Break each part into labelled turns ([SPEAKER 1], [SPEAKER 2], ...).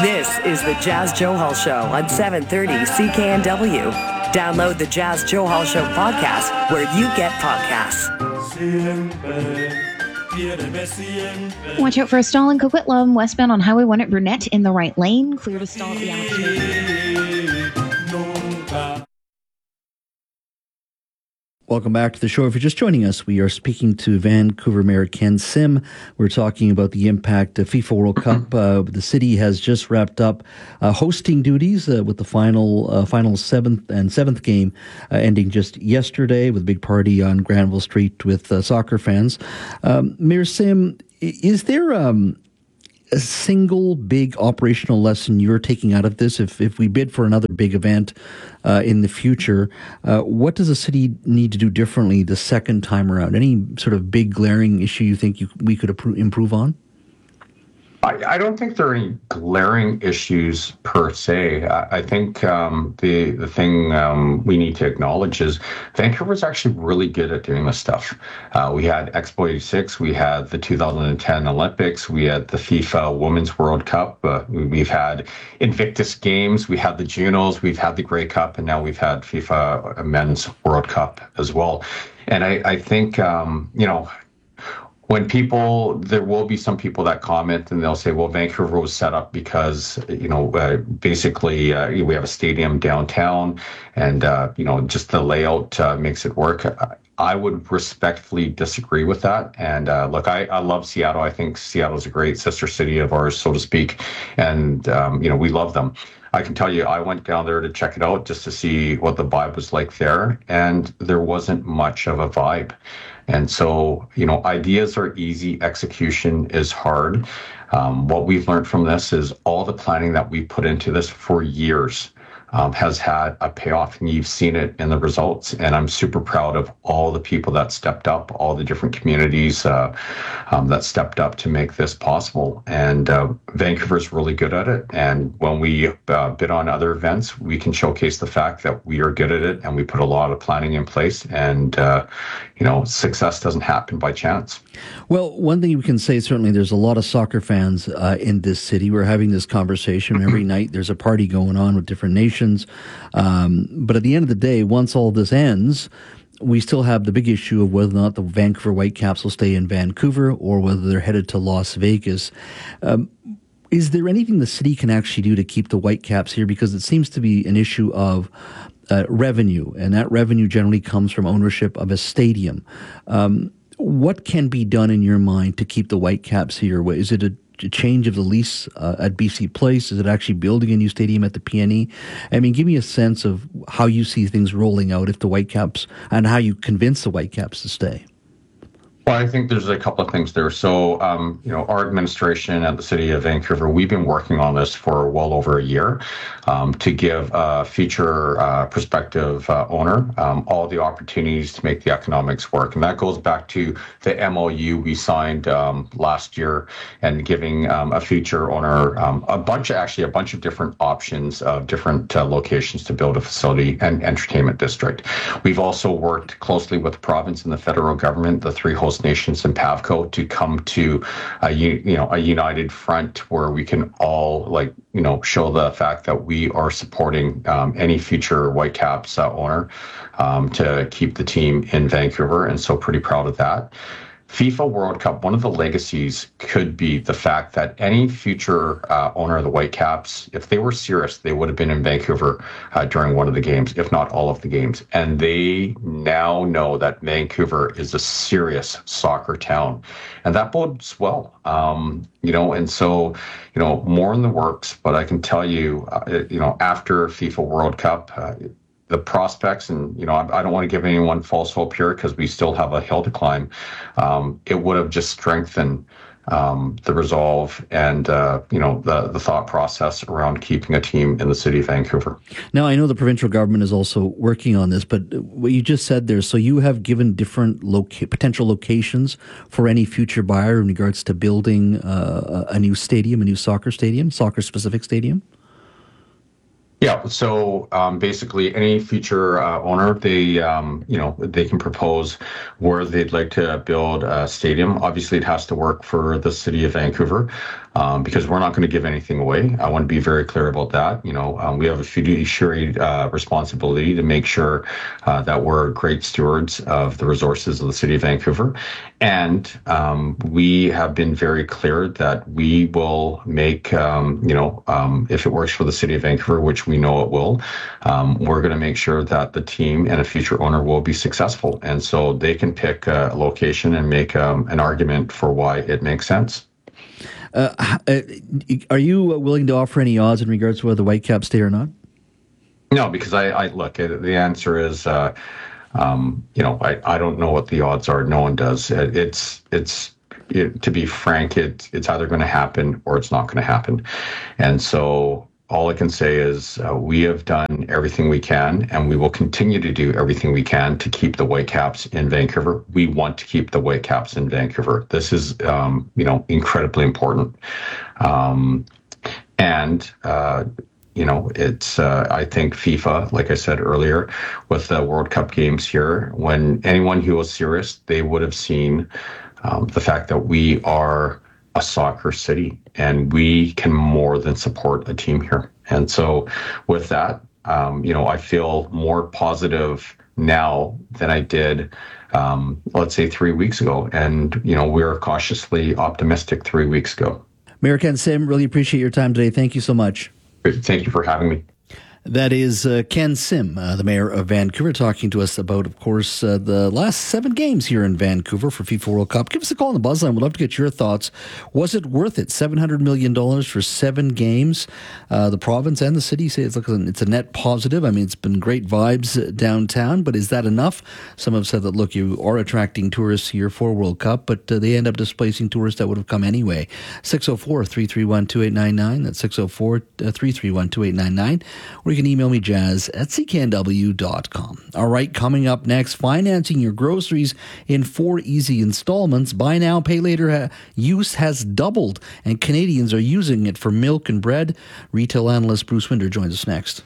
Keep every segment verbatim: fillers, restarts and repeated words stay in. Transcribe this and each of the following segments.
[SPEAKER 1] This is the Jazz Johal Show on seven thirty C K N W. Download the Jazz Johal Show podcast where you get podcasts.
[SPEAKER 2] Watch out for a stall in Coquitlam, westbound on Highway one at Burnett in the right lane. Clear to stall at the Alex.
[SPEAKER 3] Welcome back to the show. If you're just joining us, we are speaking to Vancouver Mayor Ken Sim. We're talking about the impact of FIFA World Cup. Uh, the city has just wrapped up uh, hosting duties uh, with the final uh, final seventh and seventh game uh, ending just yesterday with a big party on Granville Street with uh, soccer fans. Um, Mayor Sim, is there um, a single big operational lesson you're taking out of this? If if we bid for another big event uh, in the future, uh, what does the city need to do differently the second time around? Any sort of big glaring issue you think you, we could appro- improve on?
[SPEAKER 4] I, I don't think there are any glaring issues per se. I, I think um, the the thing um, we need to acknowledge is Vancouver's actually really good at doing this stuff. Uh, we had Expo eighty-six, we had the two thousand ten Olympics, we had the FIFA Women's World Cup, uh, we've had Invictus Games, we had the Junos, we've had the Grey Cup, and now we've had FIFA Men's World Cup as well. And I, I think, um, you know, when people, there will be some people that comment and they'll say, well, Vancouver was set up because, you know, uh, basically uh, we have a stadium downtown and, uh, you know, just the layout uh, makes it work. I would respectfully disagree with that. And uh, look, I, I love Seattle. I think Seattle's a great sister city of ours, so to speak. And, um, you know, we love them. I can tell you, I went down there to check it out just to see what the vibe was like there. And there wasn't much of a vibe. And so, you know, ideas are easy, execution is hard. Um, what we've learned from this is all the planning that we put into this for years um, has had a payoff, and you've seen it in the results. And I'm super proud of all the people that stepped up, all the different communities uh, um, that stepped up to make this possible. And uh, Vancouver's really good at it. And when we uh, bid on other events, we can showcase the fact that we are good at it, and we put a lot of planning in place. And, uh, you know, success doesn't happen by chance.
[SPEAKER 3] Well, one thing we can say, certainly there's a lot of soccer fans uh, in this city. We're having this conversation every night. There's a party going on with different nations. Um, but at the end of the day, once all this ends, we still have the big issue of whether or not the Vancouver Whitecaps will stay in Vancouver or whether they're headed to Las Vegas. Um, is there anything the city can actually do to keep the Whitecaps here? Because it seems to be an issue of uh, revenue, and that revenue generally comes from ownership of a stadium. Um, what can be done in your mind to keep the Whitecaps here? Is it a a change of the lease uh, at B C Place? Is it actually building a new stadium at the P N E? I mean, give me a sense of how you see things rolling out if the Whitecaps, and how you convince the Whitecaps to stay.
[SPEAKER 4] Well, I think there's a couple of things there. So, um, you know, our administration at the City of Vancouver, we've been working on this for well over a year um, to give a future uh, prospective uh, owner um, all the opportunities to make the economics work. And that goes back to the M O U we signed um, last year, and giving um, a future owner um, a bunch of, actually a bunch of different options of different uh, locations to build a facility and entertainment district. We've also worked closely with the province and the federal government, the three host nations and PAVCO, to come to a you know a united front where we can all like you know show the fact that we are supporting um, any future Whitecaps uh, owner um, to keep the team in Vancouver, and so pretty proud of that. FIFA World Cup, one of the legacies could be the fact that any future uh, owner of the Whitecaps, if they were serious, they would have been in Vancouver uh, during one of the games, if not all of the games. And they now know that Vancouver is a serious soccer town. And that bodes well, um, you know, and so, you know, more in the works. But I can tell you, uh, you know, after FIFA World Cup, uh, the prospects, and you know, I, I don't want to give anyone false hope here because we still have a hill to climb. Um, it would have just strengthened um, the resolve and uh, you know the the thought process around keeping a team in the city of Vancouver.
[SPEAKER 3] Now, I know the provincial government is also working on this, but what you just said there, so you have given different loca- potential locations for any future buyer in regards to building uh, a new stadium, a new soccer stadium, soccer-specific stadium?
[SPEAKER 4] Yeah, so um, basically any future uh, owner, they um, you know they can propose where they'd like to build a stadium. Obviously, it has to work for the city of Vancouver, um, because we're not going to give anything away. I want to be very clear about that. You know, um, we have a fiduciary uh, responsibility to make sure uh, that we're great stewards of the resources of the City of Vancouver. And um, we have been very clear that we will make, um, you know, um, if it works for the City of Vancouver, which we know it will, um, we're going to make sure that the team and a future owner will be successful. And so they can pick a location and make um, an argument for why it makes sense.
[SPEAKER 3] Uh, are you willing to offer any odds in regards to whether the Whitecaps stay or not?
[SPEAKER 4] No, because I, I look, the answer is, uh, um, you know, I, I don't know what the odds are. No one does. It's, it's, it, to be frank, it, it's either going to happen or it's not going to happen. And so all I can say is uh, we have done everything we can, and we will continue to do everything we can to keep the Whitecaps in Vancouver. We want to keep the Whitecaps in Vancouver. This is, um, you know, incredibly important. Um, and, uh, you know, it's, uh, I think FIFA, like I said earlier, with the World Cup games here, when anyone who was serious, they would have seen um, the fact that we are a soccer city, and we can more than support a team here. And so with that, um, you know, I feel more positive now than I did, um, let's say three weeks ago. And, you know, we were cautiously optimistic three weeks ago.
[SPEAKER 3] Mayor Ken Sim, really appreciate your time today. Thank you so much.
[SPEAKER 4] Thank you for having me.
[SPEAKER 3] That is uh, Ken Sim, uh, the mayor of Vancouver, talking to us about, of course, uh, the last seven games here in Vancouver for FIFA World Cup. Give us a call on the buzz line. We'd love to get your thoughts. Was it worth it? seven hundred million dollars for seven games. Uh, the province and the city say it's, like a, it's a net positive. I mean, it's been great vibes downtown, but is that enough? Some have said that, look, you are attracting tourists here for World Cup, but uh, they end up displacing tourists that would have come anyway. six oh four, three three one, two eight nine nine. That's six oh four, three three one, two eight nine nine. Or you can email me, jazz at c k n w dot com. All right, coming up next, financing your groceries in four easy installments. Buy now, pay later ha- use has doubled, and Canadians are using it for milk and bread. Retail analyst Bruce Winder joins us next.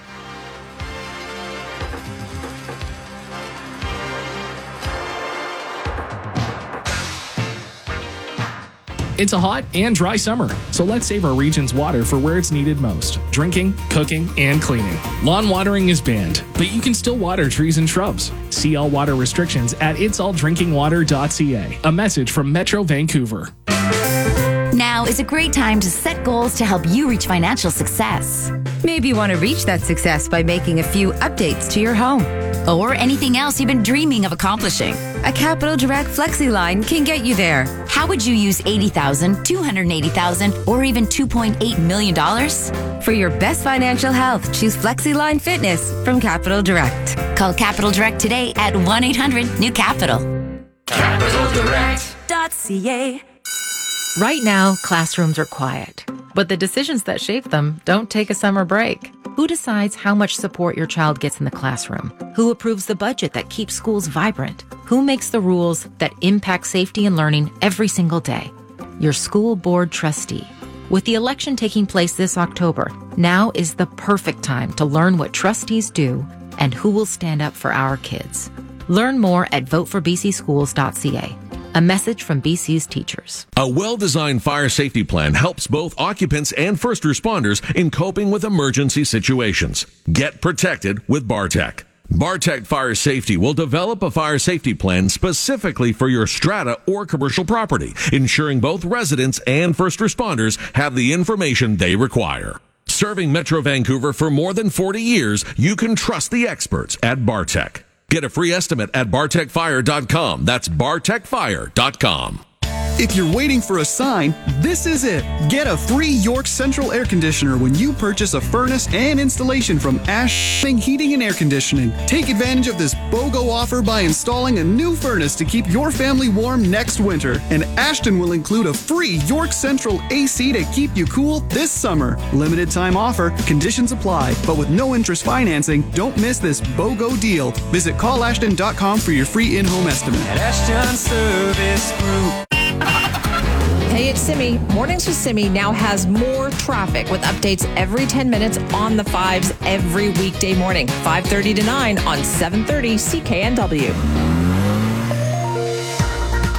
[SPEAKER 5] It's a hot and dry summer, so let's save our region's water for where it's needed most: drinking, cooking, and cleaning. Lawn watering is banned, but you can still water trees and shrubs. See all water restrictions at its all drinking water dot c a. A message from Metro Vancouver.
[SPEAKER 6] Now is a great time to set goals to help you reach financial success.
[SPEAKER 7] Maybe you want to reach that success by making a few updates to your home.
[SPEAKER 6] Or anything else you've been dreaming of accomplishing.
[SPEAKER 7] A Capital Direct Flexi line can get you there.
[SPEAKER 6] How would you use eighty thousand dollars, two hundred eighty thousand dollars, or even two point eight million dollars?
[SPEAKER 7] For your best financial health, choose Flexi Line Fitness from Capital Direct.
[SPEAKER 6] Call Capital Direct today at one eight hundred new capital. capital direct dot c a.
[SPEAKER 8] Right now, classrooms are quiet, but the decisions that shape them don't take a summer break. Who decides how much support your child gets in the classroom? Who approves the budget that keeps schools vibrant? Who makes the rules that impact safety and learning every single day? Your school board trustee. With the election taking place this October, now is the perfect time to learn what trustees do and who will stand up for our kids. Learn more at vote for b c schools dot c a. A message from B C's teachers.
[SPEAKER 9] A well-designed fire safety plan helps both occupants and first responders in coping with emergency situations. Get protected with Bartec. Bartec Fire Safety will develop a fire safety plan specifically for your strata or commercial property, ensuring both residents and first responders have the information they require. Serving Metro Vancouver for more than forty years, you can trust the experts at Bartec. Get a free estimate at bartec fire dot com. That's bartec fire dot com.
[SPEAKER 10] If you're waiting for a sign, this is it. Get a free York Central air conditioner when you purchase a furnace and installation from Ashton Heating and Air Conditioning. Take advantage of this BOGO offer by installing a new furnace to keep your family warm next winter. And Ashton will include a free York Central A C to keep you cool this summer. Limited time offer, conditions apply, but with no interest financing, don't miss this BOGO deal. Visit call ashton dot com for your free in-home estimate.
[SPEAKER 11] At Ashton Service Group.
[SPEAKER 12] Hey, it's Simi. Mornings with Simi now has more traffic with updates every ten minutes on the fives every weekday morning, five thirty to nine on seven thirty C K N W.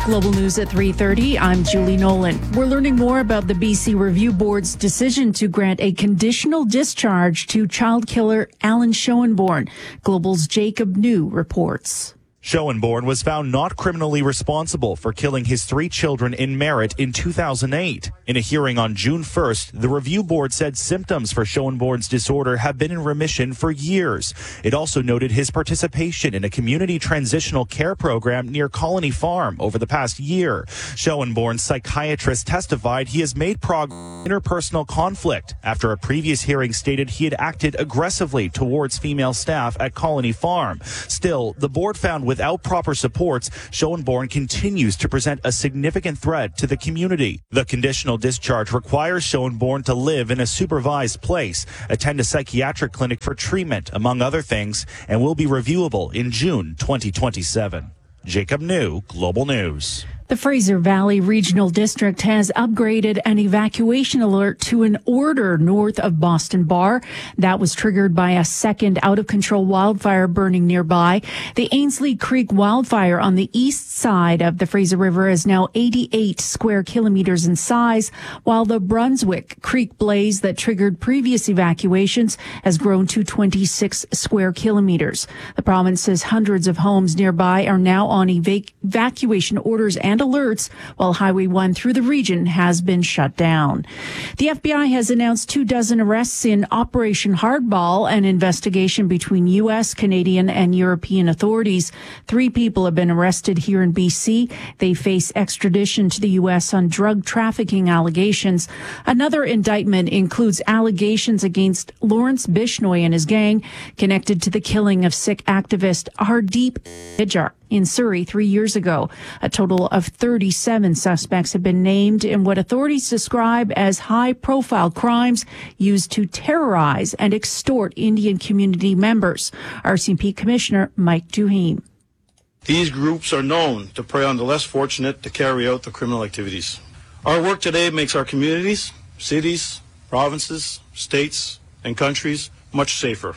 [SPEAKER 13] Global News at three thirty, I'm Julie Nolan. We're learning more about the B C Review Board's decision to grant a conditional discharge to child killer Alan Schoenborn. Global's Jacob New reports.
[SPEAKER 14] Schoenborn was found not criminally responsible for killing his three children in Merritt in two thousand eight. In a hearing on June first, the review board said symptoms for Schoenborn's disorder have been in remission for years. It also noted his participation in a community transitional care program near Colony Farm over the past year. Schoenborn's psychiatrist testified he has made progress in interpersonal conflict after a previous hearing stated he had acted aggressively towards female staff at Colony Farm. Still, the board found with Without proper supports, Schoenborn continues to present a significant threat to the community. The conditional discharge requires Schoenborn to live in a supervised place, attend a psychiatric clinic for treatment, among other things, and will be reviewable in June twenty twenty-seven. Jacob New, Global News.
[SPEAKER 13] The Fraser Valley Regional District has upgraded an evacuation alert to an order north of Boston Bar. That was triggered by a second out-of-control wildfire burning nearby. The Ainslie Creek wildfire on the east side of the Fraser River is now eighty-eight square kilometers in size, while the Brunswick Creek blaze that triggered previous evacuations has grown to twenty-six square kilometers. The province says hundreds of homes nearby are now on evac- evacuation orders and alerts, while Highway one through the region has been shut down. The F B I has announced two dozen arrests in Operation Hardball, an investigation between U S, Canadian, and European authorities. Three people have been arrested here in B C. They face extradition to the U S on drug trafficking allegations. Another indictment includes allegations against Lawrence Bishnoi and his gang connected to the killing of Sikh activist Hardeep Nijjar in Surrey three years ago. A total of thirty-seven suspects have been named in what authorities describe as high-profile crimes used to terrorize and extort Indian community members. R C M P Commissioner Mike Duheen.
[SPEAKER 15] These groups are known to prey on the less fortunate to carry out the criminal activities. Our work today makes our communities, cities, provinces, states, and countries much safer.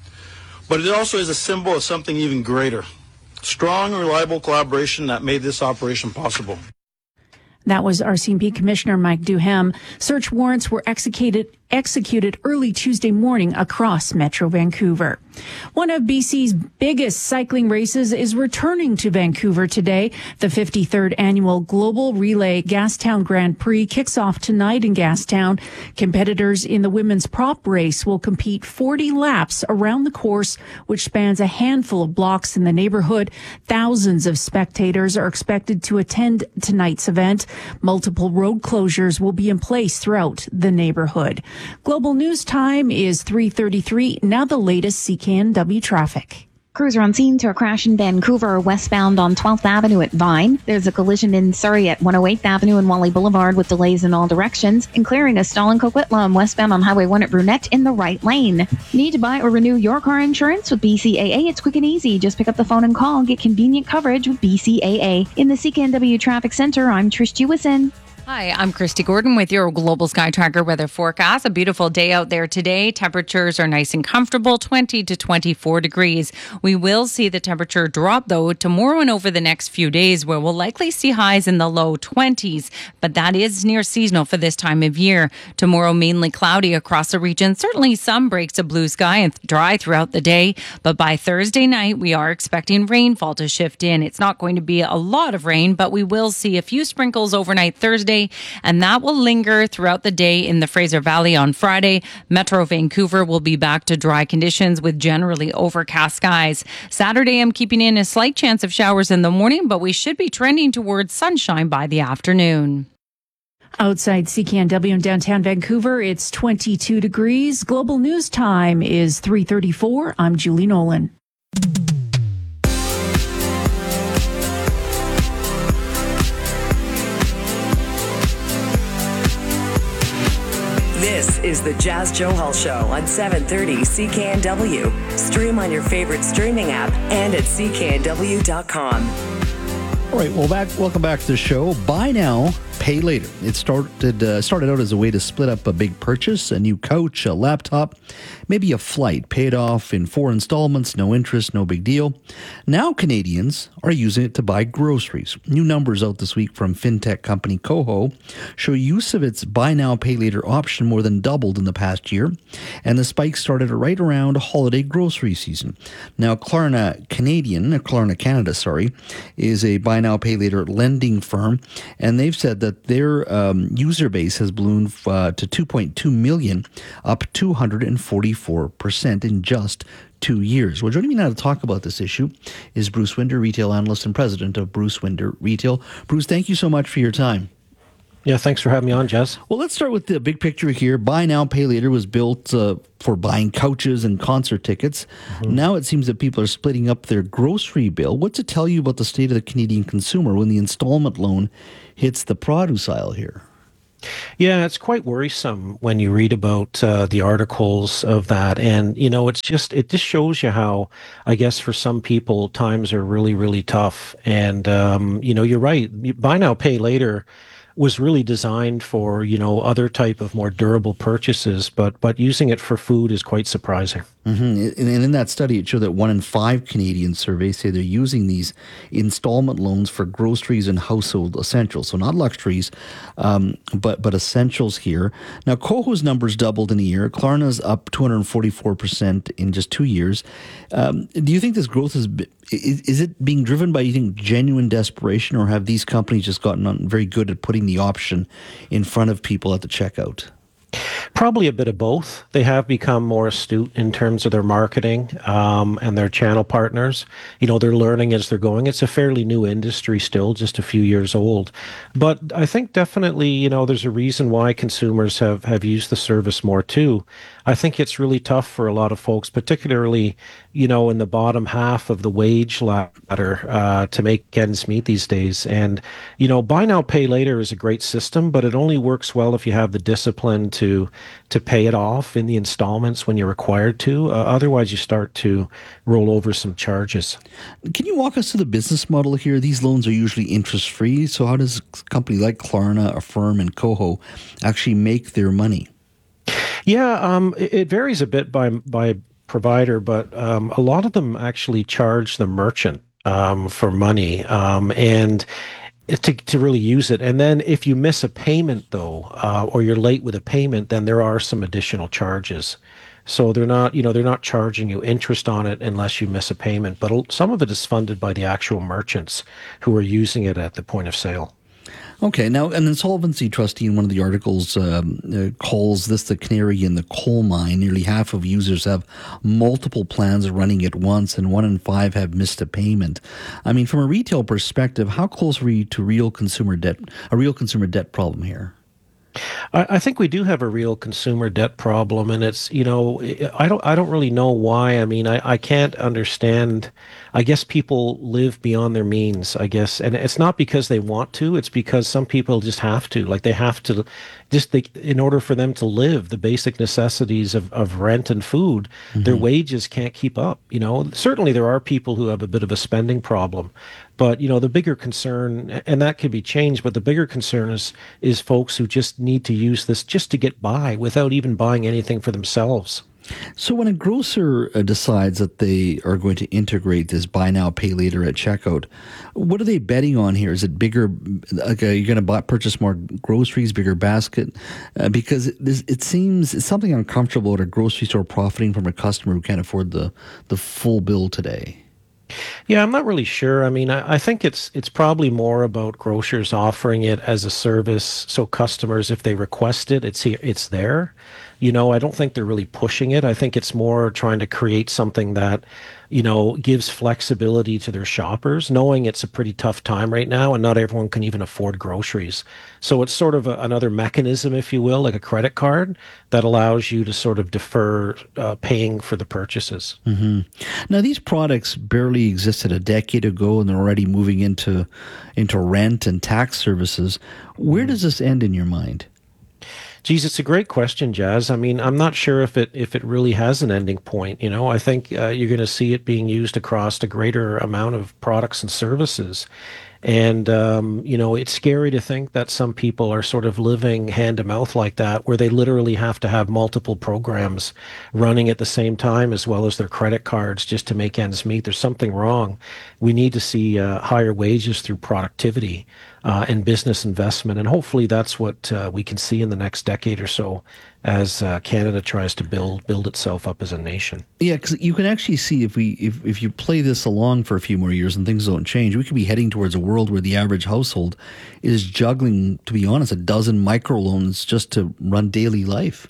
[SPEAKER 15] But it also is a symbol of something even greater. Strong and reliable collaboration that made this operation possible.
[SPEAKER 13] That was R C M P Commissioner Mike Duhem. Search warrants were executed executed early Tuesday morning across Metro Vancouver. One of B C's biggest cycling races is returning to Vancouver today. The fifty-third annual Global Relay Gastown Grand Prix kicks off tonight in Gastown. Competitors in the women's prop race will compete forty laps around the course, which spans a handful of blocks in the neighborhood. Thousands of spectators are expected to attend tonight's event. Multiple road closures will be in place throughout the neighborhood. Global News time is three thirty-three. Now the latest C K N W traffic.
[SPEAKER 2] Crews are on scene to a crash in Vancouver, westbound on twelfth Avenue at Vine. There's a collision in Surrey at one oh eighth Avenue and Wally Boulevard with delays in all directions, and clearing a stall in Coquitlam westbound on Highway one at Brunette in the right lane. Need to buy or renew your car insurance with B C A A? It's quick and easy. Just pick up the phone and call. Get convenient coverage with B C A A. In the C K N W Traffic Center, I'm Trish Jewison.
[SPEAKER 16] Hi, I'm Christy Gordon with your Global Sky Tracker weather forecast. A beautiful day out there today. Temperatures are nice and comfortable, twenty to twenty-four degrees. We will see the temperature drop, though, tomorrow and over the next few days, where we'll likely see highs in the low twenties. But that is near seasonal for this time of year. Tomorrow, mainly cloudy across the region. Certainly some breaks of blue sky and dry throughout the day. But by Thursday night, we are expecting rainfall to shift in. It's not going to be a lot of rain, but we will see a few sprinkles overnight Thursday, and that will linger throughout the day in the Fraser Valley on Friday. Metro Vancouver will be back to dry conditions with generally overcast skies. Saturday, I'm keeping in a slight chance of showers in the morning, but we should be trending towards sunshine by the afternoon.
[SPEAKER 13] Outside C K N W in downtown Vancouver, it's twenty-two degrees. Global News time is three thirty-four. I'm Julie Nolan.
[SPEAKER 1] This is the Jazz Johal Show on seven thirty C K N W. Stream on your favorite streaming app and at C K N W dot com.
[SPEAKER 3] All right, well, back. Welcome back to the show. Buy now, Pay Later. It started uh, started out as a way to split up a big purchase, a new couch, a laptop, maybe a flight, paid off in four installments, no interest, no big deal. Now Canadians are using it to buy groceries. New numbers out this week from fintech company Koho show use of its buy now, pay later option more than doubled in the past year, and the spike started right around holiday grocery season. Now Klarna Canadian, Klarna Canada, sorry, is a buy now, pay later lending firm, and they've said that their um, user base has ballooned uh, to two point two million, up two hundred forty-four percent in just two years. Well, joining me now to talk about this issue is Bruce Winder, retail analyst and president of Bruce Winder Retail. Bruce, thank you so much for your time.
[SPEAKER 17] Yeah, thanks for having me on, Jess.
[SPEAKER 3] Well, let's start with the big picture here. Buy now, pay later was built uh, for buying couches and concert tickets. Mm-hmm. Now it seems that people are splitting up their grocery bill. What's it tell you about the state of the Canadian consumer when the installment loan hits the produce aisle here?
[SPEAKER 17] Yeah, it's quite worrisome when you read about uh, the articles of that. And, you know, it's just, it just shows you how, I guess, for some people, times are really, really tough. And, um, you know, you're right. Buy now, pay later was really designed for, you know, other type of more durable purchases, but but using it for food is quite surprising.
[SPEAKER 3] Mm-hmm. And in that study, it showed that one in five Canadian surveys say they're using these installment loans for groceries and household essentials. So not luxuries, um, but but essentials here. Now, Koho's numbers doubled in a year. Klarna's up two hundred forty-four percent in just two years. Um, do you think this growth is, is, is it being driven by, you think, genuine desperation, or have these companies just gotten on very good at putting the option in front of people at the checkout?
[SPEAKER 17] Probably a bit of both. They have become more astute in terms of their marketing um, and their channel partners. You know, they're learning as they're going. It's a fairly new industry still, just a few years old. But I think definitely, you know, there's a reason why consumers have, have used the service more too. I think it's really tough for a lot of folks, particularly, you know, in the bottom half of the wage ladder uh, to make ends meet these days. And, you know, buy now, pay later is a great system, but it only works well if you have the discipline to to pay it off in the installments when you're required to. Uh, otherwise, you start to roll over some charges.
[SPEAKER 3] Can you walk us through the business model here? These loans are usually interest-free. So how does a company like Klarna, Affirm, and Koho actually make their money?
[SPEAKER 17] Yeah, um, it, it varies a bit by by provider, but um, a lot of them actually charge the merchant um, for money um, and to to really use it. And then if you miss a payment, though, uh, or you're late with a payment, then there are some additional charges. So they're not, you know, they're not charging you interest on it unless you miss a payment. But some of it is funded by the actual merchants who are using it at the point of sale.
[SPEAKER 3] Okay, now an insolvency trustee in one of the articles um, uh, calls this the canary in the coal mine. Nearly half of users have multiple plans running at once, and one in five have missed a payment. I mean, from a retail perspective, how close are we to real consumer debt, a real consumer debt problem here?
[SPEAKER 17] I think we do have a real consumer debt problem, and it's, you know, I don't I don't really know why. I mean, I, I can't understand. I guess people live beyond their means, I guess, and it's not because they want to. It's because some people just have to. Like, they have to, just they, in order for them to live, the basic necessities of, of rent and food, mm-hmm. their wages can't keep up. You know, certainly there are people who have a bit of a spending problem. But, you know, the bigger concern, and that can be changed, but the bigger concern is is folks who just need to use this just to get by without even buying anything for themselves.
[SPEAKER 3] So when a grocer uh, decides that they are going to integrate this buy now, pay later at checkout, what are they betting on here? Is it bigger, like uh, you're going to buy, purchase more groceries, bigger basket? Uh, because it, this, it seems it's something uncomfortable at a grocery store profiting from a customer who can't afford the, the full bill today.
[SPEAKER 17] Yeah, I'm not really sure. I mean, I, I think it's it's probably more about grocers offering it as a service, so customers, if they request it, it's here, it's there. You know, I don't think they're really pushing it. I think it's more trying to create something that, you know, gives flexibility to their shoppers, knowing it's a pretty tough time right now and not everyone can even afford groceries. So it's sort of a, another mechanism, if you will, like a credit card that allows you to sort of defer uh, paying for the purchases.
[SPEAKER 3] Mm-hmm. Now, these products barely existed a decade ago, and they're already moving into into rent and tax services. Where does this end in your mind?
[SPEAKER 17] Geez, it's a great question, Jazz. I mean, I'm not sure if it if it really has an ending point. You know, I think uh, you're going to see it being used across a greater amount of products and services. And, um, you know, it's scary to think that some people are sort of living hand to mouth like that, where they literally have to have multiple programs running at the same time, as well as their credit cards, just to make ends meet. There's something wrong. We need to see uh, higher wages through productivity uh, and business investment. And hopefully that's what uh, we can see in the next decade or so as uh, Canada tries to build build itself up as a nation.
[SPEAKER 3] Yeah, because you can actually see if we if, if you play this along for a few more years and things don't change, we could be heading towards a world where the average household is juggling, to be honest, a dozen microloans just to run daily life.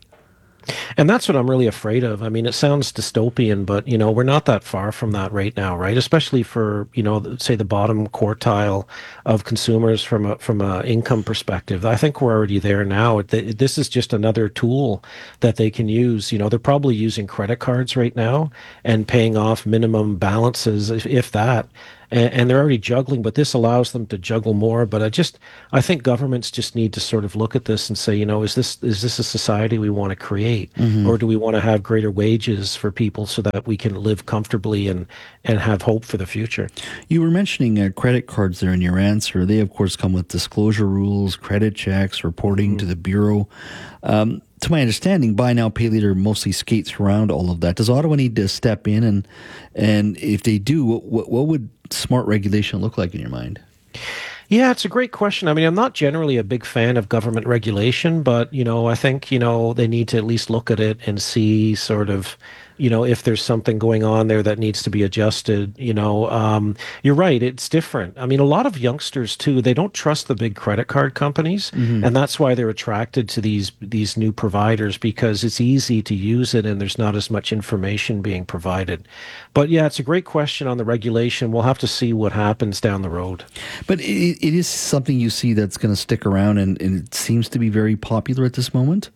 [SPEAKER 17] And that's what I'm really afraid of. I mean, it sounds dystopian, but, you know, we're not that far from that right now, right? Especially for, you know, say the bottom quartile of consumers from a from a income perspective. I think we're already there now. This is just another tool that they can use. You know, they're probably using credit cards right now and paying off minimum balances, if, if that. And they're already juggling, but this allows them to juggle more. But I just, I think governments just need to sort of look at this and say, you know, is this is this a society we want to create, mm-hmm. or do we want to have greater wages for people so that we can live comfortably and and have hope for the future?
[SPEAKER 3] You were mentioning uh, credit cards there in your answer. They, of course, come with disclosure rules, credit checks, reporting mm-hmm. to the Bureau. Um, to my understanding, Buy Now, Pay Later mostly skates around all of that. Does Ottawa need to step in? And and if they do, what, what would smart regulation look like in your mind?
[SPEAKER 17] Yeah, it's a great question. I mean, I'm not generally a big fan of government regulation, but, you know, I think, you know, they need to at least look at it and see sort of, you know, if there's something going on there that needs to be adjusted. You know, um, you're right, it's different. I mean, a lot of youngsters too, they don't trust the big credit card companies, mm-hmm. and that's why they're attracted to these these new providers, because it's easy to use it and there's not as much information being provided. But yeah, it's a great question on the regulation. We'll have to see what happens down the road.
[SPEAKER 3] But it, it is something you see that's going to stick around, and, and it seems to be very popular at this moment?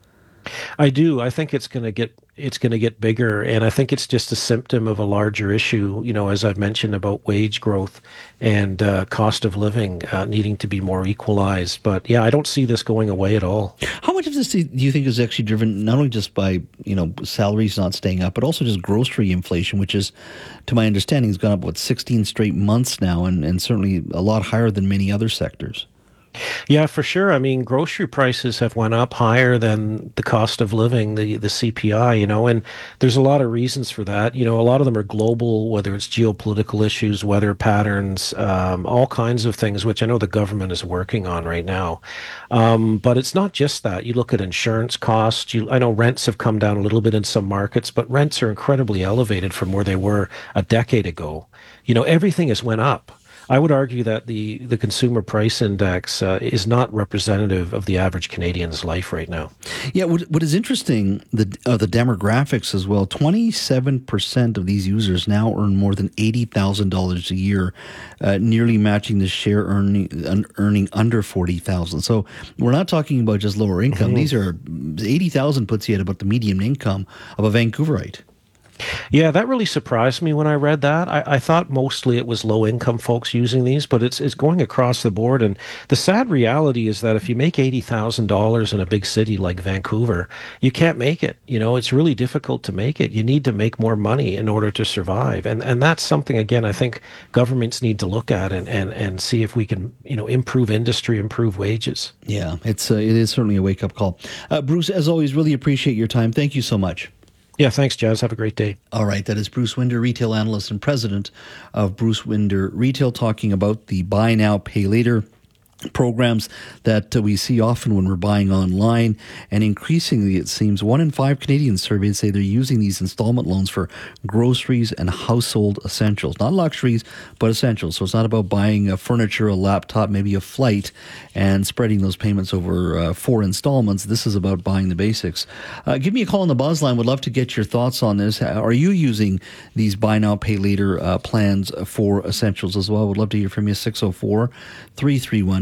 [SPEAKER 17] I do. I think it's going to get it's going to get bigger, and I think it's just a symptom of a larger issue. You know, as I've mentioned about wage growth and uh, cost of living uh, needing to be more equalized. But yeah, I don't see this going away at all.
[SPEAKER 3] How much of this do you think is actually driven not only just by, you know, salaries not staying up, but also just grocery inflation, which is, to my understanding, has gone up what sixteen straight months now, and, and certainly a lot higher than many other sectors.
[SPEAKER 17] Yeah, for sure. I mean, grocery prices have went up higher than the cost of living, the, the C P I, you know, and there's a lot of reasons for that. You know, a lot of them are global, whether it's geopolitical issues, weather patterns, um, all kinds of things, which I know the government is working on right now. Um, but it's not just that. You look at insurance costs. You, I know rents have come down a little bit in some markets, but rents are incredibly elevated from where they were a decade ago. You know, everything has went up. I would argue that the, the consumer price index uh, is not representative of the average Canadian's life right now.
[SPEAKER 3] Yeah, what, what is interesting, the uh, the demographics as well, twenty-seven percent of these users now earn more than eighty thousand dollars a year, uh, nearly matching the share earning, uh, earning under forty thousand dollars. So we're not talking about just lower income. Mm-hmm. These are, eighty thousand dollars puts you at about the median income of a Vancouverite.
[SPEAKER 17] Yeah, that really surprised me when I read that. I, I thought mostly it was low-income folks using these, but it's it's going across the board. And the sad reality is that if you make eighty thousand dollars in a big city like Vancouver, you can't make it. You know, it's really difficult to make it. You need to make more money in order to survive. And and that's something, again, I think governments need to look at and, and, and see if we can, you know, improve industry, improve wages.
[SPEAKER 3] Yeah, it's uh, it is certainly a wake-up call. Uh, Bruce, as always, really appreciate your time. Thank you so much.
[SPEAKER 17] Yeah, thanks, Jazz. Have a great day.
[SPEAKER 3] All right, that is Bruce Winder, retail analyst and president of Bruce Winder Retail, talking about the Buy Now, Pay Later programs that uh, we see often when we're buying online. And increasingly, it seems, one in five Canadians surveyed say they're using these installment loans for groceries and household essentials. Not luxuries, but essentials. So it's not about buying a furniture, a laptop, maybe a flight, and spreading those payments over uh, four installments. This is about buying the basics. Uh, give me a call on the Buzz line. Would love to get your thoughts on this. Are you using these Buy Now, Pay Later uh, plans for essentials as well? Would love to hear from you. six oh four, three three one,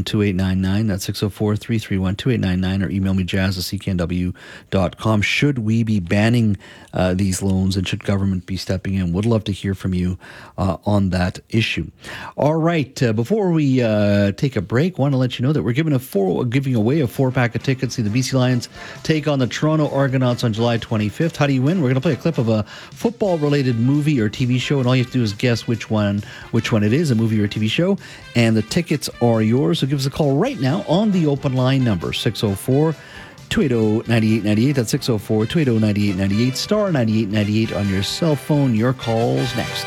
[SPEAKER 3] two eight nine nine. That's six oh four, three three one, two eight nine nine. Or email me, jazz at c k n w dot com. Should we be banning uh, these loans, and should government be stepping in? Would love to hear from you uh, on that issue. All right. Uh, before we uh, take a break, want to let you know that we're giving a four, giving away a four-pack of tickets to the B C Lions take on the Toronto Argonauts on July twenty-fifth. How do you win? We're going to play a clip of a football-related movie or T V show, and all you have to do is guess which one, which one it is, a movie or a T V show, and the tickets are yours. So give us a call right now on the open line number, six oh four, two eight oh, nine eight nine eight. That's six oh four, two eight oh, nine eight nine eight, star nine eight nine eight on your cell phone. Your call's next.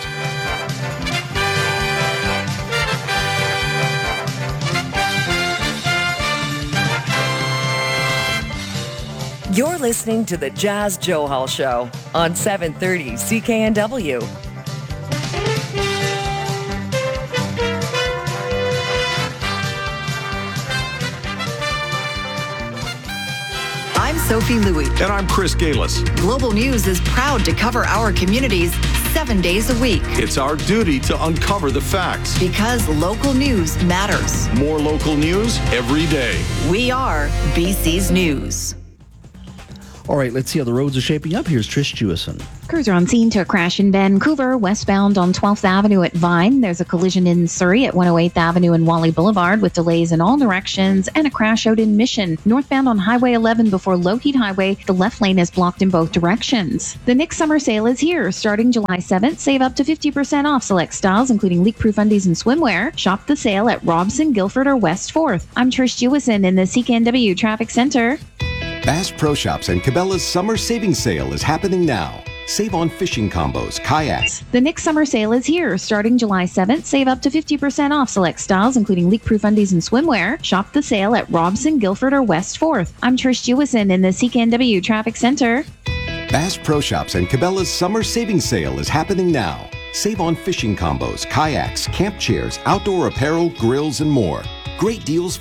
[SPEAKER 1] You're listening to the Jazz Johal Show on seven thirty C K N W.
[SPEAKER 18] I'm Sophie Louie.
[SPEAKER 19] And I'm Chris Galis.
[SPEAKER 18] Global News is proud to cover our communities seven days a week.
[SPEAKER 19] It's our duty to uncover the facts.
[SPEAKER 18] Because local news matters.
[SPEAKER 19] More local news every day.
[SPEAKER 18] We are B C's News.
[SPEAKER 3] All right, let's see how the roads are shaping up. Here's Trish Jewison.
[SPEAKER 2] Crews are on scene to a crash in Vancouver, westbound on twelfth Avenue at Vine. There's a collision in Surrey at one oh eighth Avenue and Wally Boulevard with delays in all directions, and a crash out in Mission. Northbound on Highway eleven before Lougheed Highway, the left lane is blocked in both directions. The Nick Summer Sale is here. Starting July seventh, save up to fifty percent off select styles, including leak-proof undies and swimwear. Shop the sale at Robson, Guildford, or West fourth. I'm Trish Jewison in the C K N W Traffic Center.
[SPEAKER 20] Bass Pro Shops and Cabela's Summer Savings Sale is happening now. Save on fishing combos, kayaks.
[SPEAKER 2] The Nick Summer Sale is here. Starting July seventh, save up to fifty percent off select styles, including leak-proof undies and swimwear. Shop the sale at Robson, Guildford, or West fourth. I'm Trish Jewison in the C K N W Traffic Center.
[SPEAKER 20] Bass Pro Shops and Cabela's Summer Savings Sale is happening now. Save on fishing combos, kayaks, camp chairs, outdoor apparel, grills, and more. Great deals